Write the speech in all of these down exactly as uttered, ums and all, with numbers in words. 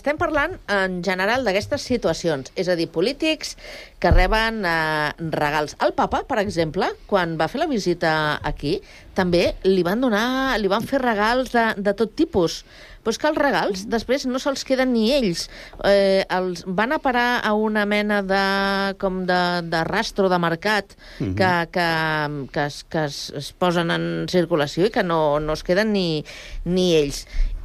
estem parlant en general d'aquestes situacions, és a dir, polítics que reben eh, regals. El papa, per exemple, quan va fer la visita aquí, també li van donar, li van fer regals de, de tot tipus. Però és que els regals després no se'ls queden ni ells. Eh, els van a parar a una mena de, com de, de rastro de mercat mm-hmm. que, que, que, es, que es, es posen en circulació i que no, no es queden ni, ni ells.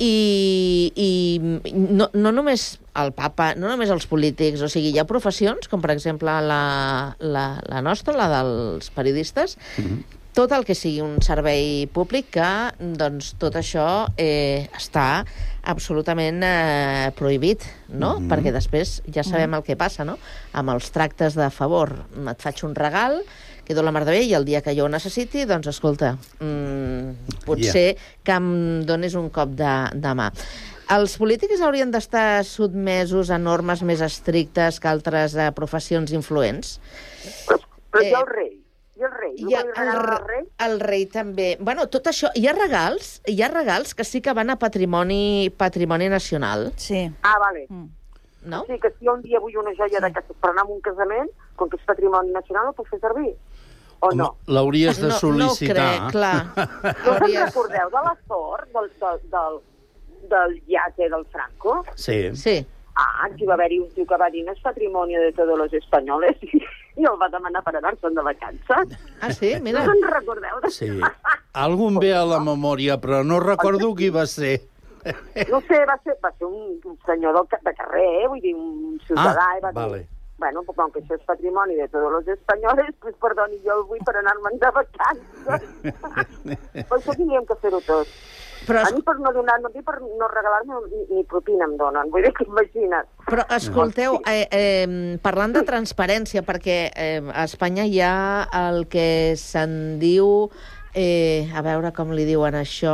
I, i no, no només el papa, no només els polítics, o sigui, hi ha professions, com per exemple la, la, la nostra, la dels periodistes, mm-hmm. tot el que sigui un servei públic que, doncs, tot això eh, està absolutament eh, prohibit, no? Mm-hmm. Perquè després ja sabem el que passa, no? Amb els tractes de favor. Et faig un regal, quedo la mar de bé, i el dia que jo ho necessiti, doncs, escolta, mmm, potser yeah. que em donis un cop de, de mà. Els polítics haurien d'estar sotmesos a normes més estrictes que altres eh, professions influents? Però, però eh, hi ha el rei. I el rei? I el, el, rei? el rei també. Bueno, tot això... Hi ha regals, hi ha regals que sí que van a patrimoni, patrimoni nacional. Sí. Ah, vale. Mm. No? Sí, que si jo un dia vull una joia sí. d'aquestes per anar a un casament, com que és patrimoni nacional, ho puc fer servir? O no? L'hauries de sol·licitar. No, no crec, clar. No Hauries... us recordeu de la sort del, del, del, del iate del Franco? Sí. Sí. Ah, aquí va haver-hi un tio que va dir no és patrimoni de tots els espanyols i el va demanar per anar-se'n de vacances. Ah, sí? Mira. No se'n recordeu? Sí. Algun ve a la memòria, però no recordo qui va ser. No sé, va ser, va ser un, un senyor del, de carrer, eh? Vull dir, un ciutadà. Ah, i va dir, vale. Bueno, pues, com que això és patrimoni de tots els espanyols, pues, perdoni, jo el vull per anar-me'n de vacances. Per això tindríem que fer-ho tot. Però... A mi per no donar, no, per no regalar-me ni, ni propina em donen, vull dir que imagina't. Però escolteu, eh, eh, parlant de transparència, perquè eh, a Espanya hi ha el que se'n diu, eh, a veure com li diuen això,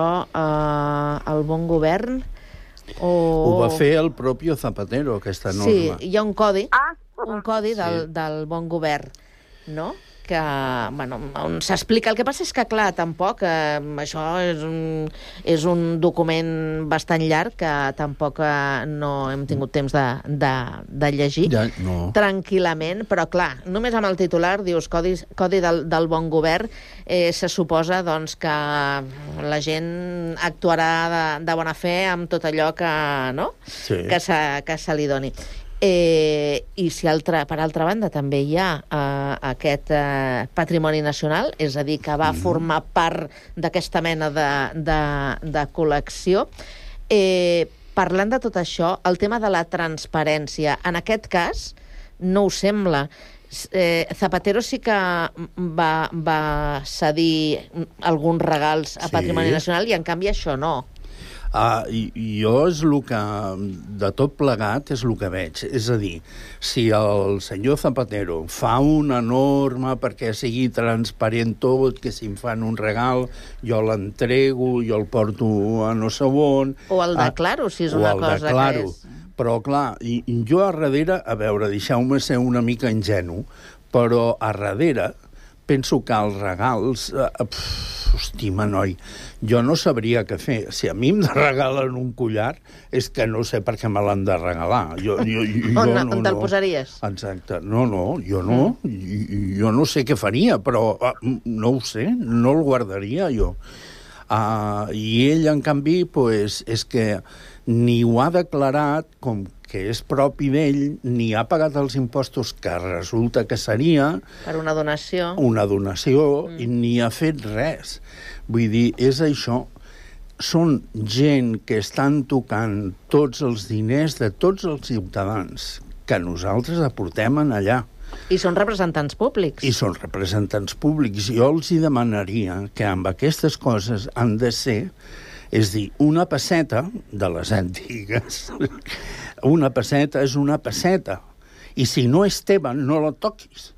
eh, el bon govern, o... Ho va fer el propi Zapatero, aquesta norma. Sí, hi ha un codi, ah. un codi del, sí. del bon govern, no?, que, bueno, on s'explica. El que passa és que, clar, tampoc, eh, això és un, és un document bastant llarg que tampoc eh, no hem tingut temps de, de, de llegir ja, no. tranquil·lament, però, clar, només amb el titular dius Codi, codi del, del bon govern, eh, se suposa, doncs, que la gent actuarà de, de bona fe amb tot allò que, no? Sí. que, se, que se li doni. Eh, I si altra, per altra banda també hi ha eh, aquest eh, patrimoni nacional, és a dir, que va mm. formar part d'aquesta mena de, de, de col·lecció. Eh, parlant de tot això, el tema de la transparència, en aquest cas no ho sembla. Eh, Zapatero sí que va, va cedir alguns regals a sí. patrimoni nacional i en canvi això no. Uh, i, jo és el que, de tot plegat, és el que veig. És a dir, si el senyor Zapatero fa una norma perquè sigui transparent tot, que si em fan un regal, jo l'entrego, jo el porto a no sé on... O el declaro, si és una cosa declaro. que és... Però, clar, i, i jo a darrere, a veure, deixeu-me ser una mica ingenu, però a darrere penso que els regals... Eh, pff, hòstima, noi, jo no sabria què fer. Si a mi em regalen un collar, és que no sé per què me l'han de regalar. Jo, jo, jo, on no, on te'l no. posaries? Exacte. No, no, jo no. Mm. Jo no sé què faria, però uh, no ho sé, no el guardaria jo. Uh, I ell, en canvi, pues, és que ni ho ha declarat com que és propi d'ell, ni ha pagat els impostos que resulta que seria... Per una donació. Una donació, mm. i ni ha fet res. Vull dir, és això. Són gent que estan tocant tots els diners de tots els ciutadans que nosaltres aportem en allà. I són representants públics. I són representants públics. Jo els hi demanaria que amb aquestes coses han de ser... És dir, una pesseta de les antigues, una pesseta és una pesseta. I si no és teva, no la toquis.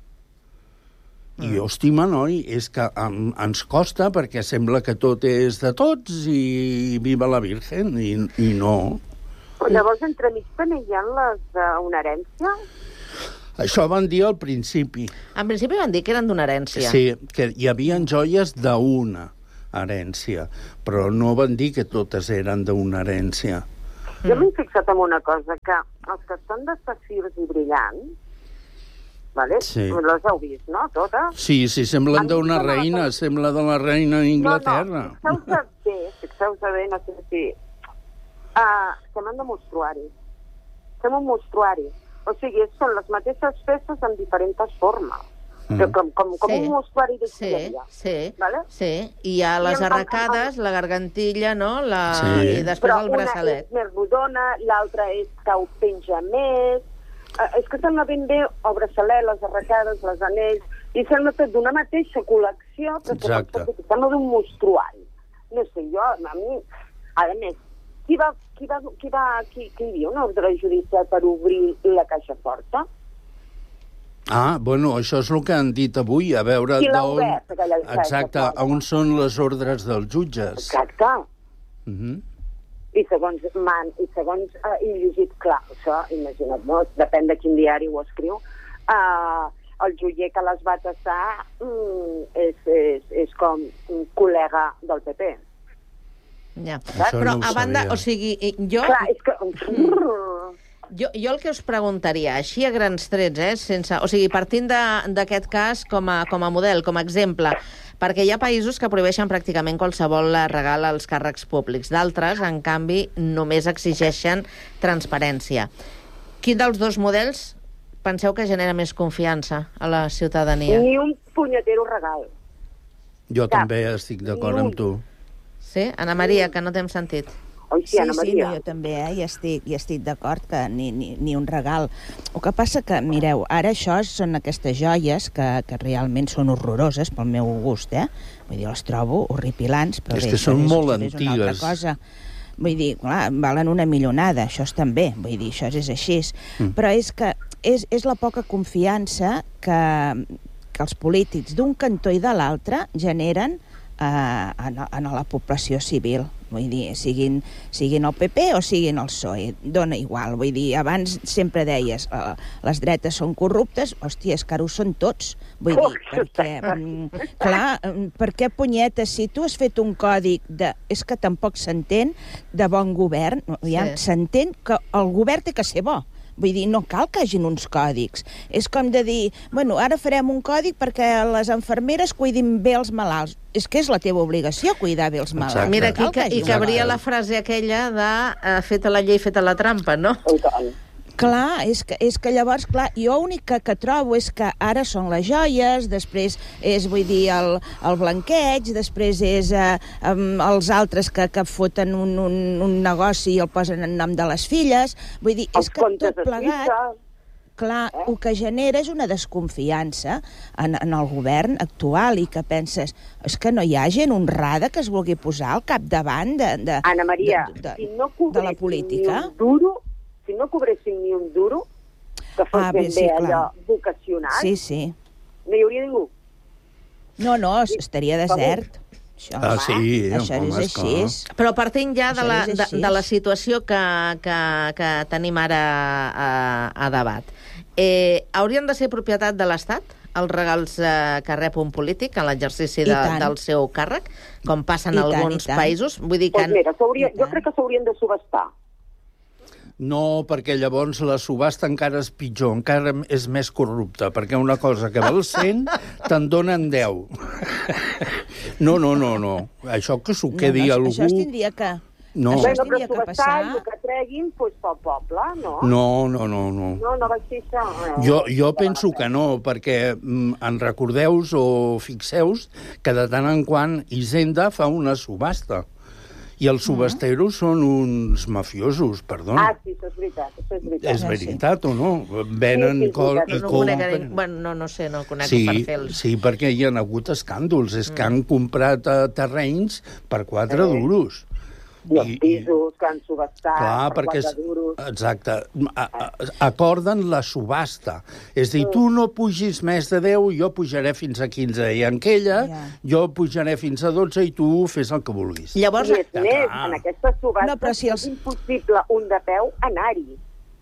Mm. I, hòstima, noi, és que um, ens costa perquè sembla que tot és de tots i viva la Virgen, i, i no. Però llavors, entremig també hi ha les d'una herència? Això van dir al principi. En principi van dir que eren d'una herència. Sí, que hi havia joies d'una herència, però no van dir que totes eren d'una herència. Jo m'he fixat en una cosa, que els que són de safirs i brillants, vale? Sí. Les heu vist, no, totes? Sí, sí, semblen d'una reina, sembla de la reina d'Inglaterra. No, no, fixeu-se bé, fixeu-se bé, no sé si... Uh, estem en de mostruari. Estem en mostruari. O sigui, són les mateixes peces en diferents formes. Mm. Com, com, com sí. un mostruari de xilleria. Sí, sí, vale? sí. I hi ha les I arracades, la gargantilla, no? La... Sí. I després però el braçalet. Però una és més rodona, l'altra és que ho penja més... Uh, és que sembla ben bé el braçalet, les arracades, les anells, i sembla tot d'una mateixa col·lecció, però que sembla d'un mostruari. No sé, jo, a mi... A més, qui va... Qui va, qui va, qui, qui hi havia una ordre judicial per obrir la caixa forta? Ah, bueno, això és el que han dit avui, a veure... Qui l'ha obert, aquella caixa Exacte, forta? on són les ordres dels jutges? Exacte. Uh -huh. I segons man, i segons uh, he llegit, clar, això, imagina't, no? Depèn de quin diari ho escriu, uh, el jutger que les va tassar mm, és, és, és com un col·lega del P P. Ja. Però no a banda, sabia. o sigui, jo... Clar, és que... Jo, jo el que us preguntaria, així a grans trets, eh, sense, o sigui, partint d'aquest cas com a, com a model, com a exemple, perquè hi ha països que prohibeixen pràcticament qualsevol regal als càrrecs públics. D'altres, en canvi, només exigeixen transparència. Quin dels dos models penseu que genera més confiança a la ciutadania? Ni un punyetero regal. Jo Cap. també estic d'acord amb tu. Sí? Anna Maria, que no t'hem sentit. Oi, sí, sí, Anna sí, Maria. no, jo també, eh? I estic, i estic d'acord que ni, ni, ni un regal. El que passa que, mireu, ara això són aquestes joies que, que realment són horroroses pel meu gust, eh? Vull dir, les trobo horripilants, però és bé, que són és, molt és antigues. una altra cosa. Vull dir, clar, valen una milionada, això és també, vull dir, això és així. Mm. Però és que és, és la poca confiança que, que els polítics d'un cantó i de l'altre generen eh, en, en la població civil. Vull dir, siguin, siguin el P P o siguin el P S O E, dona igual. Vull dir, abans sempre deies eh, les dretes són corruptes, hòstia, és que ara ho són tots. Vull dir, perquè, mm, clar, per què punyetes, si tu has fet un còdic de... És que tampoc s'entén de bon govern, ja sí. S'entén que el govern té que ser bo. Vull dir, no cal que hagin uns còdics. És com de dir, bueno, ara farem un còdic perquè les infermeres cuidin bé els malalts. És que és la teva obligació cuidar bé els malalts. Exacte. Mira, aquí que, hi cabria la frase aquella de uh, feta la llei, feta la trampa, no? Clar, és que, és que llavors, clar, jo l'únic que, que trobo és que ara són les joies, després és, vull dir, el, el blanqueig, després és eh, um, els altres que, que foten un, un, un negoci i el posen en nom de les filles. Vull dir, és que tot plegat, clar, el que genera és una desconfiança en, en el govern actual i que penses, és que no hi ha gent honrada que es vulgui posar al capdavant de, de, Anna Maria, de, de, si no de la política. Ni un duro, si no cobressin ni un duro, que fos ah, ben bé, sí, bé clar. allò vocacional, sí, sí. no hi hauria ningú. No, no, estaria desert. Això, ah, sí, això home, és així. esclar. Però partint ja de la, Això és de, així. de la situació que, que, que tenim ara a, a debat, eh, haurien de ser propietat de l'Estat els regals eh, que rep un polític en l'exercici de, del seu càrrec, com passa en I alguns tant, països? Vull dir que... Pues mira, jo crec que s'haurien de subestar. No, perquè llavors la subhasta encara és pitjor, encara és més corrupta, perquè una cosa que val cent te'n donen deu. No, no, no, no. Això que s'ho quedi no, no, algú... Això es tindria que... No. Això es Bueno, però tindria que subestar passar... i el que treguin, pues, pel poble, no? No, no, no, no. No, no va ser això. No. Jo, jo penso que no, perquè mm, en recordeus o fixeus que de tant en quant Hisenda fa una subhasta. I els subasteros són uns mafiosos, perdona. Ah, sí, això és veritat, això és veritat. És veritat o no? Venen Sí, sí, col veritat. i No, conec, compren... bueno, no, no sé, no conec Sí, perfils. sí, perquè hi ha hagut escàndols. És que han comprat eh, terrenys per quatre Eh. duros. I els pisos que han subestat Clar, per perquè... quatre duros. Exacte. A, a, acorden la subhasta. És a dir, tu no pugis més de deu, jo pujaré fins a quinze. I en aquella, Ja. jo pujaré fins a dotze i tu fes el que vulguis. Llavors, I és més, clar. en aquesta subhasta No, però si els- és impossible un de peu anar-hi.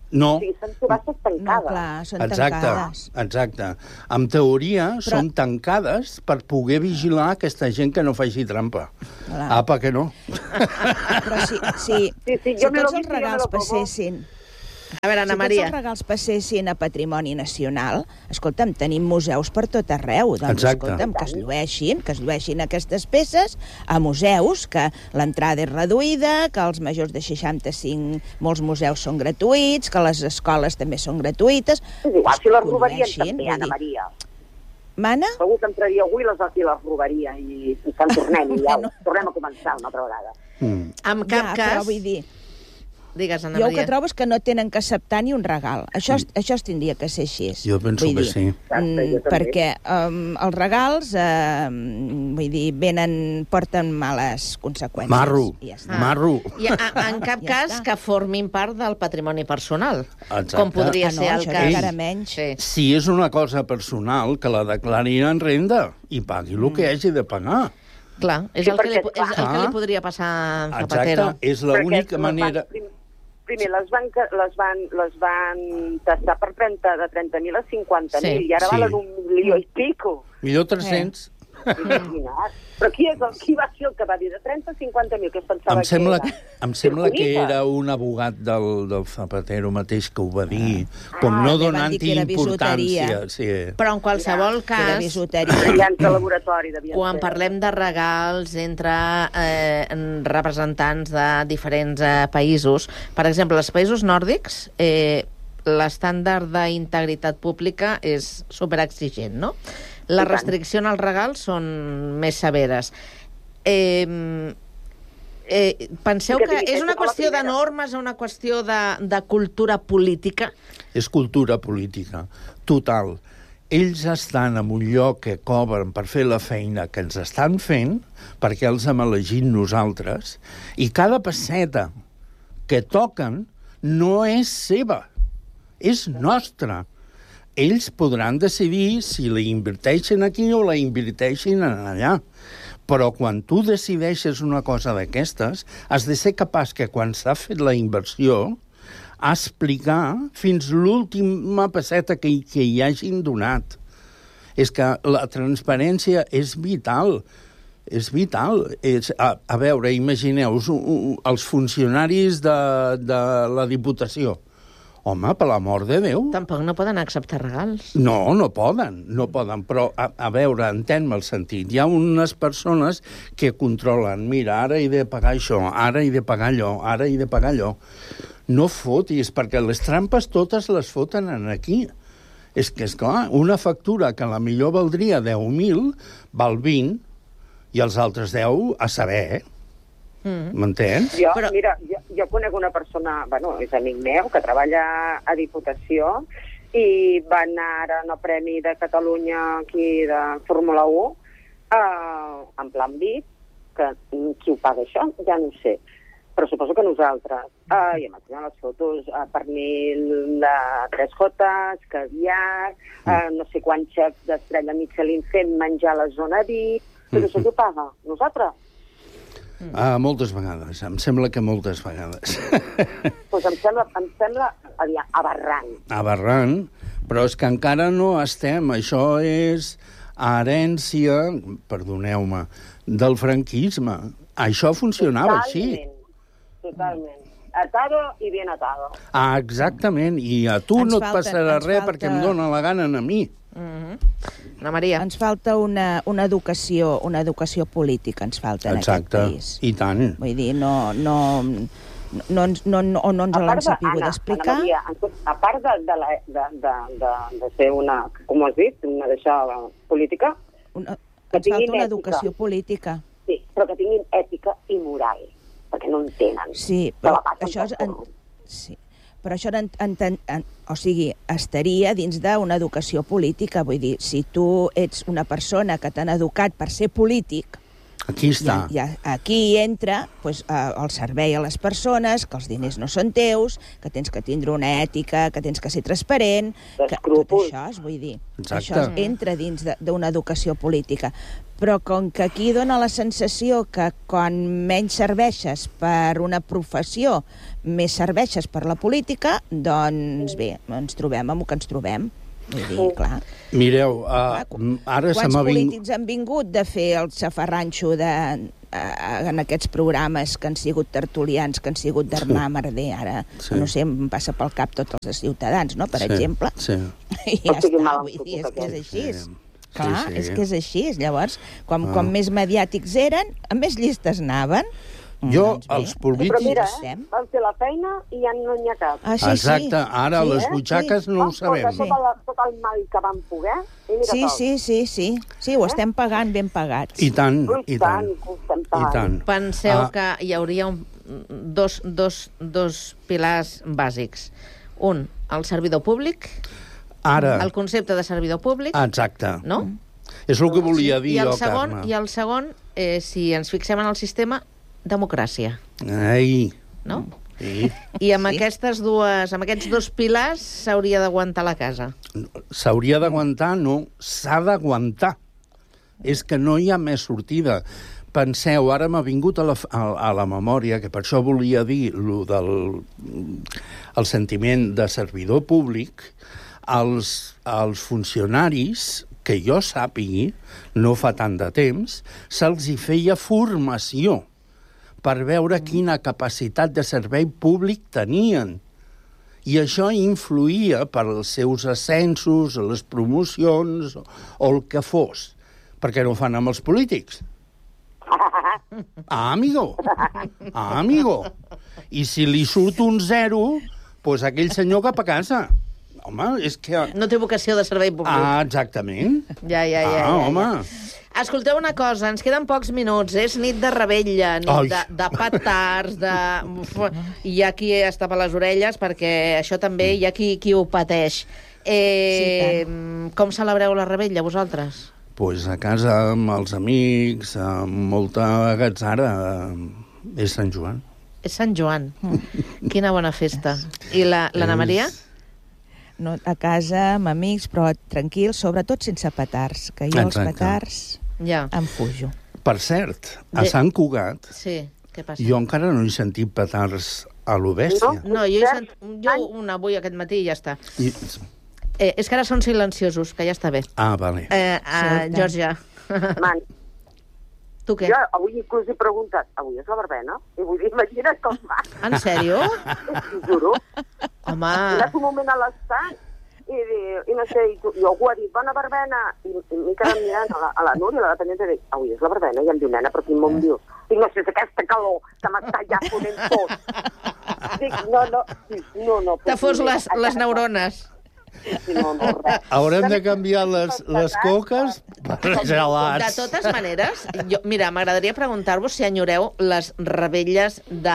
No. O sigui, són subhastes tancades. No, clar, són exacte, tancades. Exacte. En teoria, Però... són tancades per poder vigilar aquesta gent que no faci trampa. Clar. Apa, que no? Però si, si, Sí, sí, si jo me lo tots els vi, jo me regals lo como. passessin... A veure, Anna si Maria. tots els regals passessin a Patrimoni Nacional, escolta'm, tenim museus per tot arreu. Doncs, Exacte. escolta'm, que es llueixin, que es llueixin aquestes peces a museus, que l'entrada és reduïda, que els majors de seixanta-cinc, molts museus són gratuïts, que les escoles també són gratuïtes. És igual, si les Es robarien condueixin, també, vull Anna dir. Maria. Mana? Segur que entraria avui les, i les robaria i se'n tornem, i ja, No. tornem a començar una altra vegada. Mm. En cap ja, cas... però vull dir... Digues, Anna Jo el Maria. que trobo és que no tenen que acceptar ni un regal. Això, mm. això es tindria que ser així. Jo penso vull que dir, sí. Exacte, mm, jo també. perquè um, els regals, uh, vull dir, venen, porten males conseqüències. Marro, I ja està. marro. I a, en cap Ja cas està. que formin part del patrimoni personal, Exacte. com podria Ah, no, ser el això cas. encara menys. Sí. Si és una cosa personal, que la declari en renda i pagui el que hagi de pagar. Clar, és, Sí, el que, li, perquè, és el que clar. li podria passar a Exacte, Zapatero. és l'única les manera... Van, prim, primer, les van, ca- les van, les van tastar per trenta, de trenta mil a cinquanta mil, Sí. i ara Sí. valen un milió i pico. Millor tres-cents. Imagina't. Però qui, és el, qui va ser el que va dir de trenta a cinquanta mil, que es pensava Em sembla, que que, era? em sembla que bonica. era un abogat del, del Zapatero mateix que ho va dir, com Ah, no li van donant-hi dir que era importància. bisuteria. Sí. Però en qualsevol Que era cas, bisuteria. Brillants de laboratori, devien quan ser. parlem de regals entre eh, representants de diferents eh, països, per exemple, els països nòrdics, eh, l'estàndard d'integritat pública és superexigent, no? La restricció als regals són més severes. Eh, eh, penseu Que que digui, és una és com la qüestió de primera. normes o una qüestió de, de cultura política? És cultura política, total. Ells estan en un lloc que cobren per fer la feina que ens estan fent, perquè els hem elegit nosaltres, i cada pesseta que toquen no és seva, és nostra. Ells podran decidir si la inverteixen aquí o la inverteixen allà. Però quan tu decideixes una cosa d'aquestes, has de ser capaç que quan s'ha fet la inversió a explicar fins l'última pesseta que, que hi hagin donat. És que la transparència és vital. És vital. És, a, a veure, imagineu-vos els funcionaris de, de la Diputació. Home, per l'amor de Déu. Tampoc no poden acceptar regals. No, no poden, no poden. Però, a, a veure, entén-me el sentit. Hi ha unes persones que controlen. Mira, ara he de pagar això, ara he de pagar allò, ara he de pagar allò. No fotis, perquè les trampes totes les foten en aquí. És que, esclar, una factura que a la millor valdria deu mil, val vint, i els altres deu a saber, eh? M'entens? Jo, Però- mira, jo, jo conec una persona, bueno, és amic meu, que treballa a Diputació i va anar ara en el Premi de Catalunya aquí de Fórmula u eh, en plan V I P, que qui ho paga això, ja no ho sé. Però suposo que nosaltres. Eh, I em ensenyen les fotos, eh, pernil de tres jotes, caviar, eh, no sé quants xefs d'estrella Michelin fent menjar a la zona V I P. Tot això qui ho paga? Nosaltres? Ah, moltes vegades. Em sembla que moltes vegades. Pues em sembla, em sembla aviam, aberrant. Aberrant, però és que encara no estem. Això és herència, perdoneu-me, del franquisme. Això funcionava així. Totalment, totalment. Atado i bien atado. Ah, exactament. I a tu Ens no et falta- passarà ens res falta- perquè em dóna la gana a mi. Mm-hmm. Ana Maria. Ens falta una, una, educació, una educació política, ens falta en Exacte. aquest país. I tant. Vull dir, no, no, no, ens- no, no, o no ens A l'han part de, sabut Anna, explicar. Anna Maria, a part de, de, la, de, de, de, de ser una, com has dit, una d'això política, Una, que ens falta tinguin una ètica. educació política. sí, però que tinguin ètica i moral, perquè no en tenen. Sí, Se la però passen això és... pel En, forro. sí, però això en, en, en, en, o sigui, estaria dins d'una educació política. Vull dir, si tu ets una persona que t'han educat per ser polític, Aquí està. I, i aquí entra pues, el servei a les persones, que els diners no són teus, que tens que tindre una ètica, que tens que ser transparent, que tot això, és, vull dir, Exacte. això entra dins d'una educació política. Però com que aquí dona la sensació que quan menys serveixes per una professió, més serveixes per la política, doncs bé, ens trobem amb el que ens trobem. Vull dir, clar. Mireu, uh, ara se Quants m'ha vingut... polítics han vingut de fer el xafarranxo de, uh, en aquests programes que han sigut tertulians, que han sigut d'armar sí. merder, ara, sí. no sé, em passa pel cap tots els ciutadans, no?, per sí. exemple. Sí. I ja està, vull dir, és que és així. Sí. Clar, sí, sí. és que és així. Llavors, com, ah. com més mediàtics eren, amb més llistes anaven. Jo, doncs els polítics... Sí, però mira, eh? Van fer la feina i ja no n'hi ha cap. Ah, sí, Exacte, ara sí, les eh? butxaques sí. no ho sabem. Van posar tot, tot el mal que van poder i mira sí, tot. sí, sí, sí. Sí, ho eh? estem pagant ben pagats. I tant, I, i tant. tant, I tant. Penseu ah. que hi hauria un, dos, dos, dos pilars bàsics. Un, el servidor públic, ara. el concepte de servidor públic. Exacte. No? És el que volia dir I el jo, segon, Carme. I el segon, eh, si ens fixem en el sistema, democràcia. Ai. No? Sí. I amb, Sí. aquestes dues, amb aquests dos pilars s'hauria d'aguantar la casa. S'hauria d'aguantar, no, s'ha d'aguantar. És que no hi ha més sortida. Penseu, ara m'ha vingut a la, a, a la memòria, que per això volia dir lo del el sentiment de servidor públic, els, els funcionaris, que jo sàpigui, no fa tant de temps, se'ls hi feia formació per veure quina capacitat de servei públic tenien. I això influïa per als seus ascensos, les promocions, o el que fos. Perquè no ho fan amb els polítics. Ah, amigo. Ah, amigo. I si li surt un zero, doncs aquell senyor cap a casa. Home, és que... No té vocació de servei públic. Ah, exactament. Ja, ja, ja. Ah, ja, home. Ja. Escolteu una cosa, ens queden pocs minuts. És nit de revetlla, nit Ai. de, de petards, de... Uf, hi ha qui es tapa les orelles, perquè això també hi ha qui, qui ho pateix. Eh, sí, com celebreu la revetlla, vosaltres? Pues a casa, amb els amics, amb molta agatzara. És Sant Joan. És Sant Joan. Quina bona festa. I la, l'Anna Maria? No, a casa, amb amics, però tranquil, sobretot sense petards, que jo Exacte. els petards ja. em fujo. Per cert, a De... Sant Cugat, sí, què passa? jo encara no he sentit petards a lo bèstia. No, jo, he sent... jo una avui aquest matí i ja està. I... Eh, és que ara són silenciosos, que ja està bé. Ah, vale. Eh, uh, Georgia. Man, tu què? jo avui inclús he preguntat, avui és la verbena? I vull dir, imagina't com va. En sèrio? T'ho juro. Home... He anat un moment a l'estat i, i no sé, i, tu, i algú ha dit, bona verbena, i, i m'he quedat mirant a la, a la Núria, la dependenta, i dic, avui és la verbena, i em diu, nena, però quin món dius? Dic, no sé, és aquesta calor que m'està ja ponent tot. Dic, no, no, no, no. T'ha fos les, les neurones. Sí, no, no, res. Haurem de canviar les, les coques per gelats. De totes maneres, jo, mira, m'agradaria preguntar-vos si enyoreu les revetlles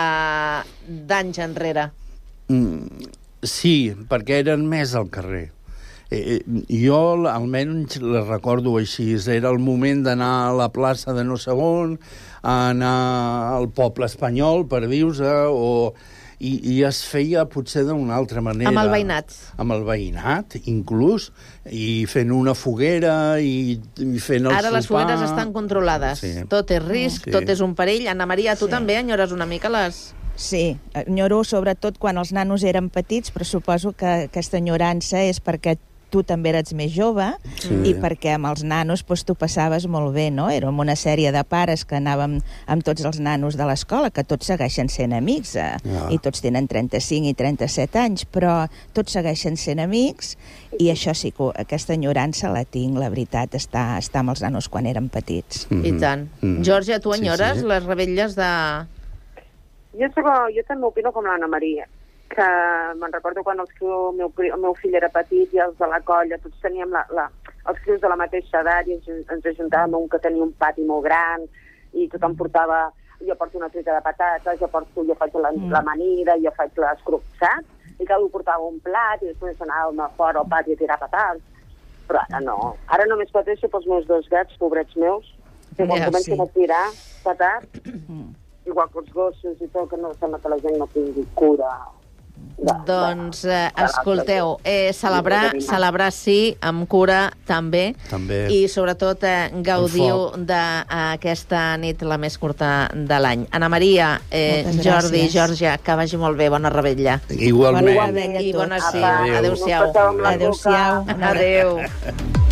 d'anys enrere. Mm, sí, perquè eren més al carrer. Eh, jo almenys les recordo així. Era el moment d'anar a la plaça de no sé on, anar al poble espanyol, per dir-se, o... I, i es feia potser d'una altra manera. Amb el veïnat. Amb el veïnat, inclús, i fent una foguera i, i fent el Ara sopar. les fogueres estan controlades. Sí. Tot és risc, Sí. tot és un perill. Anna Maria, tu Sí. també enyores una mica les... Sí, enyoro sobretot quan els nanos eren petits, però suposo que aquesta enyorança és perquè tu també eres més jove Sí. i perquè amb els nanos doncs, tu passaves molt bé, no? Érem una sèrie de pares que anàvem amb tots els nanos de l'escola, que tots segueixen sent amics, eh? Ja. I tots tenen trenta-cinc i trenta-set anys, però tots segueixen sent amics i això sí que aquesta enyorança la tinc, la veritat, està, està amb els nanos quan eren petits. Mm-hmm. I tant. Mm. Georgia, tu Sí, enyores sí. les revetlles de... Jo, sé, jo també opino com l'Anna Maria, que me'n recordo quan els criu, el, meu, el meu fill era petit i els de la colla, tots teníem la, la, els crius de la mateixa edat i ens, ens ajuntàvem un que tenia un pati molt gran i tothom portava, jo porto una truita de patates, jo porto, jo faig la, mm. l'amanida, jo faig l'escrup, saps? I cadascú portava un plat i després anàvem a fora al pati a tirar petards. Però ara no. Ara només pateixo pels meus dos gats, pobrets meus, Que quan Ja, comencen sí. a tirar, patat, Mm. igual que els gossos i tot, que no sembla que la gent no tingui cura. De, Doncs, eh, de escolteu, eh, celebrar, celebrar sí, amb cura també, També. i sobretot eh, gaudiu foc. d'aquesta nit la més curta de l'any. Anna Maria, eh, Moltes Jordi, gràcies. Georgia, que vagi molt bé, bona rebetlla. Igualment. Bona rebetlla a I bona tots. sí. Apa, Adéu-siau. us passeu amb la Adéu-siau. coca. Una Adéu.